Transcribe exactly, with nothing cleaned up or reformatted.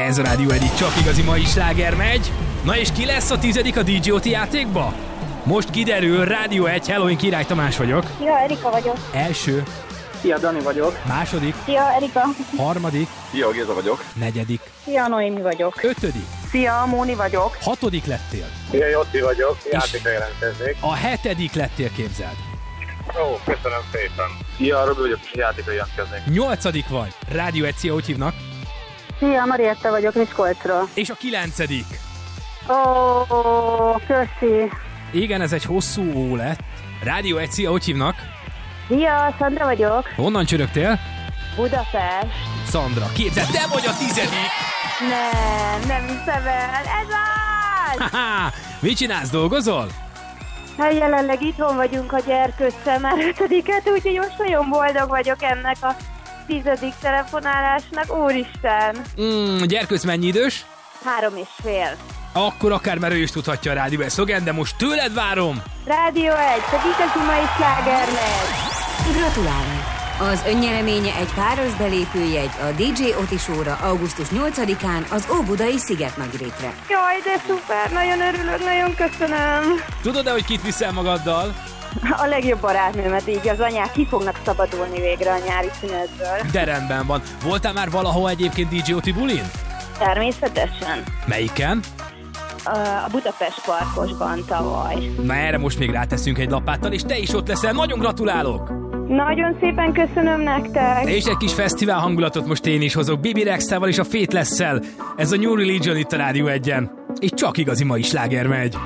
Ez a Rádió egyik csak igazi mai sláger megy. Na és ki lesz a tizedik a dé jé o té játékba? Most kiderül, Rádió egy, hello, én Király Tamás vagyok. Szia, Erika vagyok. Első. Szia, Dani vagyok. Második. Szia, Erika. Harmadik. Szia, Géza vagyok. Negyedik. Szia, Noémi vagyok. Ötödik. Szia, Móni vagyok. Hatodik lettél. Szia, Jotti vagyok. Játékra jelentkeznék. A hetedik lettél, képzeld. Ó, köszönöm szépen. Szia, Robi vagyok, és játékra jelentkeznék. Nyolcadik vagy. Rádió egy, szia, hogy hívnak? Szia, Marietta vagyok, Miskolcról. És a kilencedik. Ó, köszi. Igen, ez egy hosszú ó lett. Rádió egy, szia, hogy hívnak? Szia, Szandra vagyok. Honnan csörögtél? Budapest. Szandra, képzeld, te vagy a tizedik! Nem, nem hiszem el. Ez az! Haha, mit csinálsz, dolgozol? Hát jelenleg itthon vagyunk a gyerkőccel már ötödiket, úgyhogy most nagyon boldog vagyok ennek a tizedik telefonálásnak. Úristen! Mm, gyerkőc mennyi idős? Három és fél. Akkor akár már ő is tudhatja a Rádió egy szlogen, de most tőled várom! Rádió egy, csak igazi mai sláger megy. Gratulálunk! Az önnyereménye egy páros belépőjegy a dé jé Oti Show-ra augusztus nyolcadikán az Óbudai Szigetnagyrétre. Jaj, de szuper, nagyon örülök, nagyon köszönöm. Tudod-e, hogy kit viszel magaddal? A legjobb barátnőmet, így az anyák ki fognak szabadulni végre a nyári szünetből. De rendben van. Voltál már valahol egyébként dé jé Oti bulin? Természetesen. Melyiken? A Budapest Parkosban tavaly. Na erre most még ráteszünk egy lapáttal, és te is ott leszel. Nagyon gratulálok! Nagyon szépen köszönöm nektek! És egy kis fesztivál hangulatot most én is hozok. Bibi Rexával és a Faithless-szel. Ez a New Religion itt a Rádió egyen. És csak igazi mai sláger megy.